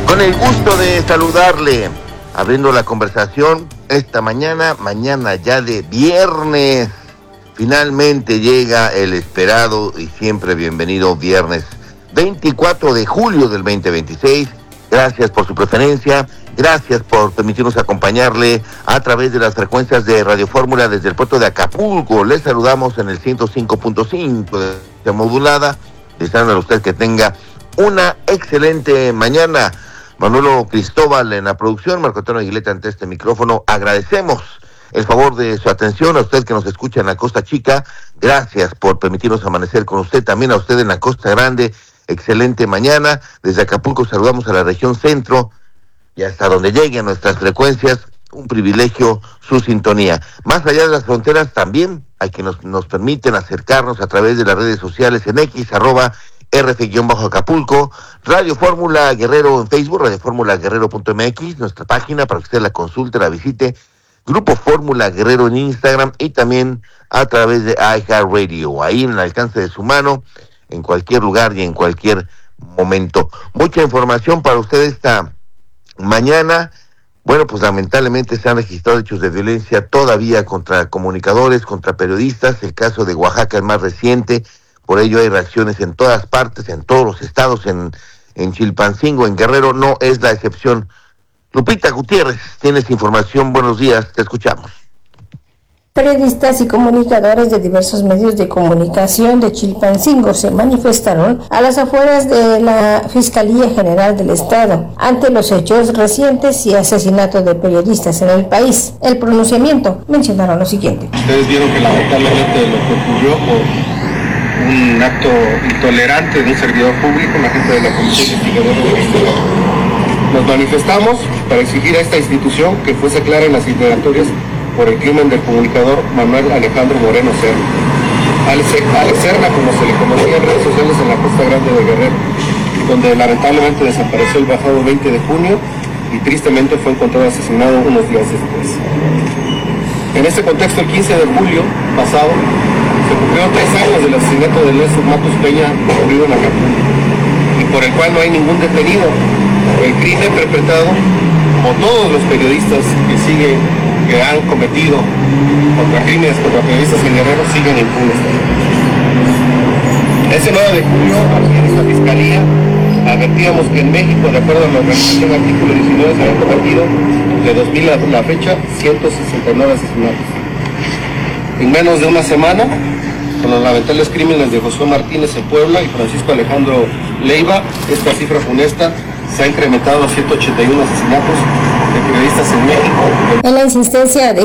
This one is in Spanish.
Con el gusto de saludarle, abriendo la conversación esta mañana ya de viernes. Finalmente llega el esperado y siempre bienvenido viernes 24 de julio del 2026. Gracias por su preferencia, gracias por permitirnos acompañarle a través de las frecuencias de Radio Fórmula desde el puerto de Acapulco. Les saludamos en el 105.5 de modulada. Deseando a usted que tenga una excelente mañana. Manuelo Cristóbal en la producción, Marco Antonio Aguileta ante este micrófono. Agradecemos el favor de su atención a usted que nos escucha en la Costa Chica. Gracias por permitirnos amanecer con usted. También a usted en la Costa Grande. Excelente mañana. Desde Acapulco saludamos a la región centro y hasta donde lleguen nuestras frecuencias. Un privilegio su sintonía. Más allá de las fronteras también hay que nos permiten acercarnos a través de las redes sociales en X, @RF_Acapulco, Radio Fórmula Guerrero en Facebook, radioformulaguerrero.mx, nuestra página para que usted la consulte, la visite, Grupo Fórmula Guerrero en Instagram y también a través de iHeartRadio, ahí en el alcance de su mano, en cualquier lugar y en cualquier momento. Mucha información para usted esta mañana. Bueno, pues lamentablemente se han registrado hechos de violencia todavía contra comunicadores, contra periodistas. El caso de Oaxaca es más reciente, por ello hay reacciones en todas partes, en todos los estados, en Chilpancingo, en Guerrero, no es la excepción. Lupita Gutiérrez, tienes información, buenos días, te escuchamos. Periodistas y comunicadores de diversos medios de comunicación de Chilpancingo se manifestaron a las afueras de la Fiscalía General del Estado ante los hechos recientes y asesinatos de periodistas en el país. El pronunciamiento mencionaron lo siguiente. Ustedes vieron que lamentablemente lo que ocurrió por un acto intolerante de un servidor público, un agente de la Comisión Investigadora de la Historia. Nos manifestamos para exigir a esta institución que fuese clara en las indagatorias por el crimen del comunicador Manuel Alejandro Moreno Serna. Alex Serna, como se le conocía en redes sociales en la Costa Grande de Guerrero, donde lamentablemente desapareció el pasado 20 de junio y tristemente fue encontrado asesinado unos días después. En este contexto, el 15 de julio pasado, se cumplieron 3 años del asesinato de Nelson Matos Peña ocurrido en Acapulco, y por el cual no hay ningún detenido. El crimen perpetrado por todos los periodistas que han cometido crímenes contra periodistas en Guerrero siguen impunes. Ese 9 de julio, aquí en esta fiscalía, advertíamos que en México, de acuerdo a la organización artículo 19, se habían cometido de 2000 a la fecha 169 asesinatos. En menos de una semana, con los lamentables crímenes de Josué Martínez en Puebla y Francisco Alejandro Leiva, esta cifra funesta se ha incrementado a 181 asesinatos de periodistas en México. En la insistencia de